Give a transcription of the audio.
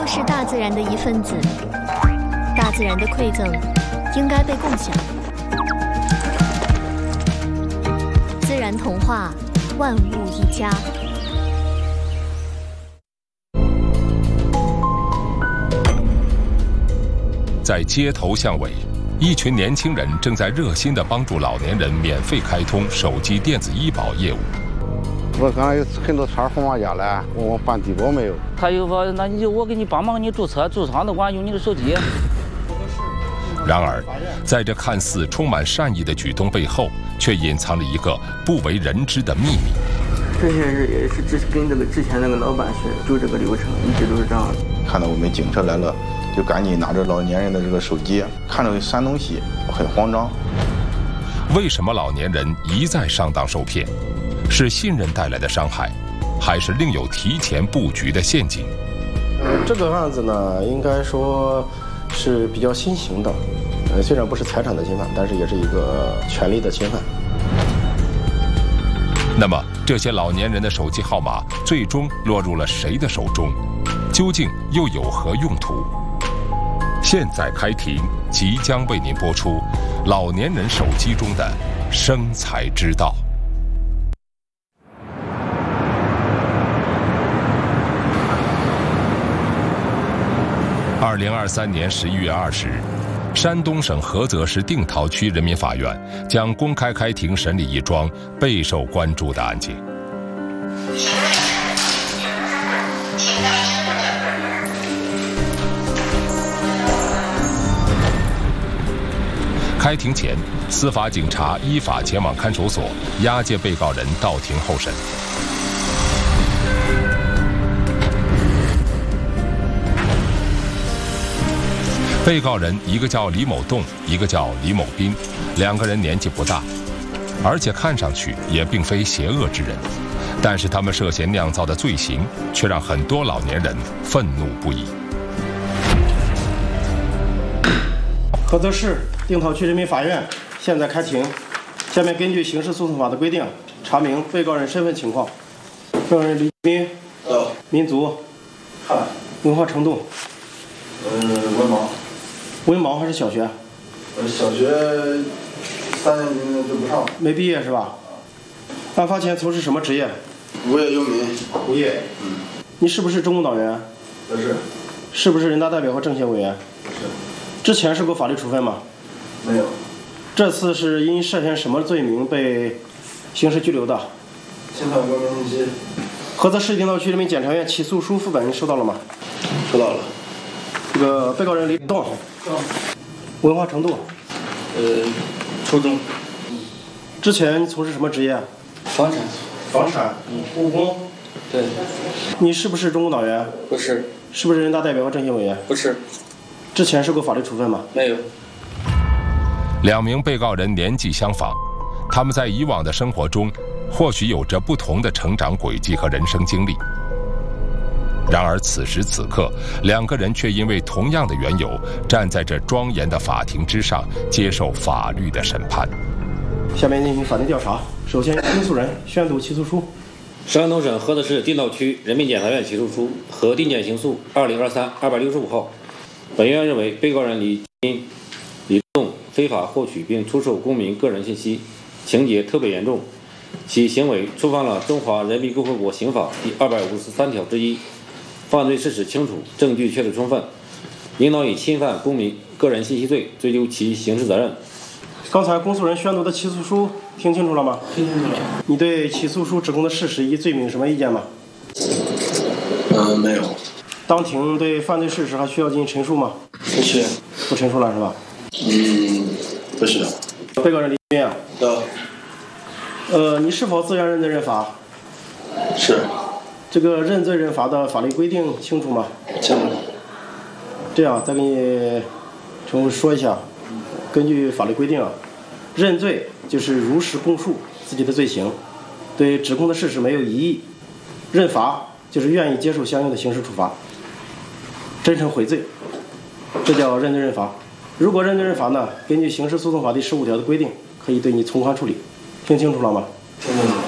都是大自然的一份子，大自然的馈赠应该被共享。自然童话，万物一家。 在街头巷尾，一群年轻人正在热心地帮助老年人免费开通手机电子医保业务。 我刚才有很多串红码家了，问我办低保没有？ 他又说，那你就我给你帮忙，给你注册，注册的话用你的手机。 然而，在这看似充满善意的举动背后，却隐藏着一个不为人知的秘密。 这些人也是跟这个之前那个老板学的，就这个流程一直都是这样的。 看到我们警车来了，就赶紧拿着老年人的这个手机，看着删东西，很慌张。 为什么老年人一再上当受骗？是信任带来的伤害，还是另有提前布局的陷阱？ 这个案子呢，应该说是比较新型的，虽然不是财产的侵犯，但是也是一个权利的侵犯。 那么，这些老年人的手机号码最终落入了谁的手中？究竟又有何用途？现在开庭，即将为您播出老年人手机中的生财之道。2023年11月20日，山东省菏泽市定陶区人民法院将公开开庭审理一桩备受关注的案件。开庭前，司法警察依法前往看守所押解被告人到庭候审。被告人一个叫李某栋，一个叫李某斌，两个人年纪不大，而且看上去也并非邪恶之人，但是他们涉嫌酿造的罪行却让很多老年人愤怒不已。 菏泽市定陶区人民法院现在开庭，下面根据刑事诉讼法的规定，查明被告人身份情况。被告人李斌，民族，汉，文化程度， 文盲。 文盲还是小学？ 小学3年级就不上了。 没毕业是吧？案发前从事什么职业？ 无业游民。 无业。你是不是中共党员？ 不是。 是不是人大代表和政协委员？ 是。 之前受过法律处分吗？ 没有。 这次是因涉嫌什么罪名被刑事拘留的？ 侵犯国民信息。 菏泽市定陶区人民检察院起诉书副本你收到了吗？ 收到了。 这个被告人李栋，文化程度， 初中。 之前从事什么职业？ 房产。 房产。务工。 对。 你是不是中共党员？ 不是。 是不是人大代表和政协委员？ 不是。 之前受过法律处分吗？ 没有。 两名被告人年纪相仿，他们在以往的生活中或许有着不同的成长轨迹和人生经历。然而此时此刻，两个人却因为同样的缘由，站在这庄严的法庭之上，接受法律的审判。 下面进行法定调查。首先，公诉人宣读起诉书。 山东省菏泽市定陶区人民检察院起诉书核定检刑诉2023-265号。本院认为，被告人李斌、李栋非法获取并出售公民个人信息，情节特别严重，其行为触犯了《中华人民共和国刑法》第253条之一。犯罪事实清楚，证据确实充分，应当以侵犯公民个人信息罪追究其刑事责任。 刚才公诉人宣读的起诉书听清楚了吗？ 听清楚了。 你对起诉书指控的事实及罪名有什么意见吗？ 没有。 当庭对犯罪事实还需要进行陈述吗？ 不需要。 不陈述了是吧？ 不是。 被告人李斌啊。 的。 你是否自愿认罪认罚？ 是。 这个认罪认罚的法律规定清楚吗？ 清楚。 这样，再给你重复说一下，根据法律规定啊，认罪就是如实供述自己的罪行，对指控的事实没有异议；认罚就是愿意接受相应的刑事处罚，真诚悔罪，这叫认罪认罚。如果认罪认罚呢，根据刑事诉讼法第15条的规定，可以对你从宽处理。听清楚了吗？ 听清楚了。